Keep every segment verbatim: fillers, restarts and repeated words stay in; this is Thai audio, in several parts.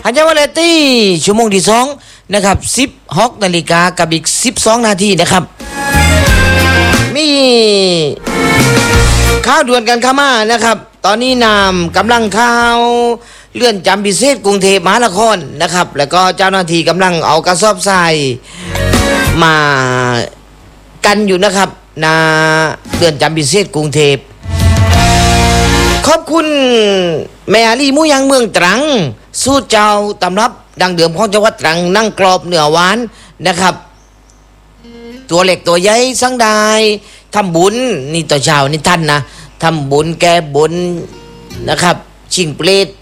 ฮันยาวาเลตี้ชั่วโมงที่สองนะครับสิบหกนาฬิกากับอีกสิบสองนาทีนะครับมีข่าวด่วนกันเข้ามานะครับตอนนี้นำกำลังข่าวเลื่อนจำพิเศษกรุงเทพมหานครนะครับแล้วก็เจ้าหน้าที่กำลังเอากระสอบทรายมากันอยู่นะครับนาเลื่อนจำพิเศษกรุงเทพขอบคุณแม่อาลีหมูยังเมืองตรังสูตรเจ้าตำรับดังเดิมของจังหวัดตรังนั่งกรอบเนื้อหวานนะครับตัวเล็กตัวใหญ่สังได้ทำบุญนี่ต่อเช้านี่ท่านนะทำบุญแก้บุญนะครับชิงเปรต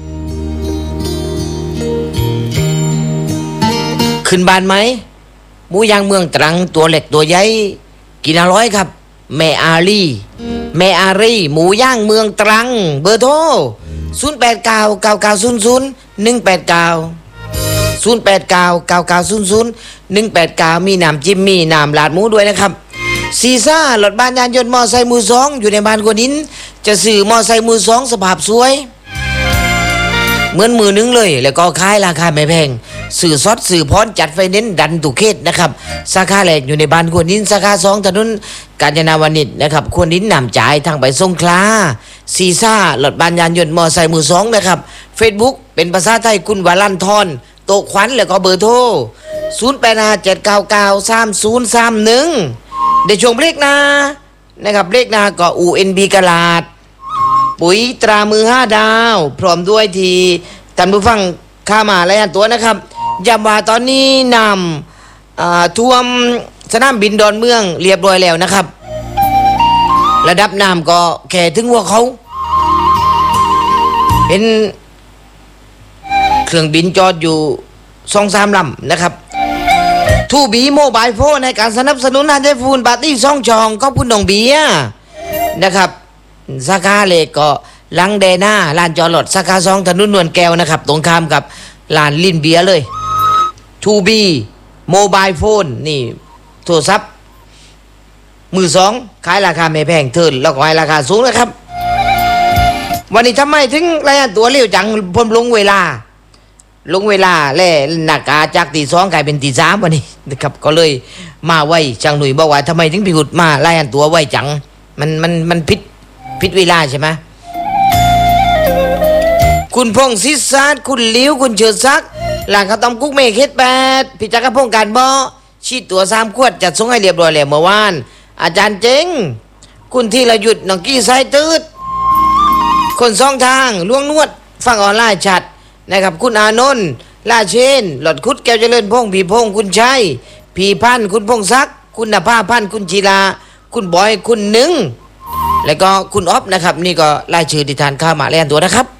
ขึ้นบ้านไหมหมูย่างเมืองตรังตัวเล็กตัวใหญ่กินอร่อยครับแม่อาลีแม่อารีหมูย่างเมืองตรังเบอร์โทรศูนย์ แปด เก้า เก้า เก้า ศูนย์ ศูนย์ หนึ่ง แปด เก้า ศูนย์ แปด เก้า เก้า เก้า ศูนย์ ศูนย์ หนึ่ง แปด เก้ามีน้ำจิ้มมีน้ำลาดหมูด้วยนะครับซีซ่ารถบ้านยานยนต์มอไซค์มือสองอยู่ในบ้านกวนินจะซื้อมอไซค์มือสองสภาพสวยเหมือนมือนึงเลยแล้วก็ขายราคาไม่แพงสื่อซอดสื่อพรจัดไฟเน้นดันตุเขตนะครับสาขาแรกอยู่ในบ้านควรนินสาขาสองถนนกาญจนาวนิชนะครับควรนินนำจ่ายทางไปสงขลาซีซ่ารถบ้านยานยนต์มอไซค์มือสองนะครับเฟซบุ๊กเป็นภาษาไทยคุณวาลันทรโตขวัญแล้วก็เบอร์โทรศูนย์ แปด ห้า เจ็ด เก้า เก้า สาม ศูนย์ สาม หนึ่งในช่วงเบรกนานะครับเบรกนาก็ อู เอ็น บี กลาดปุ๋ยตรามือห้าดาวพร้อมด้วยทีท่านผู้ฟังข้ามารายงานตัวนะครับยามว่าตอนนี้นำท่วมสนามบินดอนเมืองเรียบร้อยแล้วนะครับระดับน้ำก็แค่ถึงหัวเขาเป็นเครื่องบินจอดอยู่สองสามลำนะครับทูบีโมบายโฟนในการสนับสนุนฮันเดฟูนปาร์ตี้ซ่องจองขอบคุณน้องเบียนะครับสาขาเล็กก็ลังเดน่าลานจอดรถสาขาสองถนนนวลแก้วนะครับตรงข้ามกับลานลินเบียเลยทูบีโมบายโฟนนี่โทรศัพท์มือสองขายราคาไม่แพงเทินแล้วก็ให้ราคาสูงนะครับวันนี้ทำไมถึงรายงานตัวเร็วจังผมลงเวลาลงเวลาแล่หนักาจากตีสองกลายเป็นตีสามวันนี้นะครับก็เลยมาไวจังหนุ่ยบอกว่าทำไมถึงพิกุดมารายงานตัวไวจังมันมันมันผิดผิดเวลาใช่ไหมคุณพงศิษย์ศาสตร์คุณลิ้วคุณเชิดซักหลังเขาต้มกุ๊กเมฆเฮ็ดแปดพิจารณาพงการบ่ชีดตัวสามขวดจัดส่งให้เรียบร้อยแล้วเมื่อวานอาจารย์เจ๋งคุณธีรยุทธ์น้องกี้สายตืดคนสองทางล่วงนวดฟังออนไลน์ชัดนะครับคุณอานนท์ลาเชนหลอดคุดแก้วเจริญพงษ์ผีพงษ์คุณชัยผีพันคุณพงศักดิ์คุณนภาพันธ์คุณจีราคุณบอยคุณหนึ่งแล้วก็คุณอ๊อฟนะครับนี่ก็รายชื่อที่ทานข้าวมาแล่นตัวนะครับ